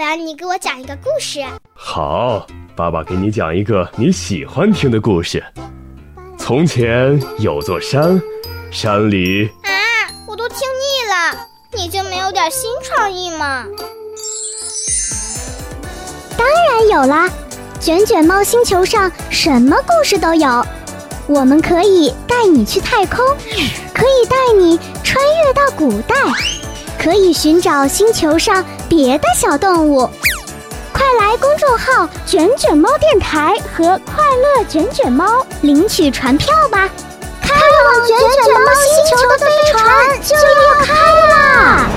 卷，你给我讲一个故事。 好，爸爸给你讲一个你喜欢听的故事。从前有座山，山里…… 我都听腻了，你就没有点新创意吗？ 当然有啦，卷卷猫星球上什么故事都有。我们可以带你去太空，可以带你穿越到古代，可以寻找星球上别的小动物。快来公众号卷卷猫电台和快乐卷卷猫领取船票吧，开往卷卷猫星球的飞船就要开啦！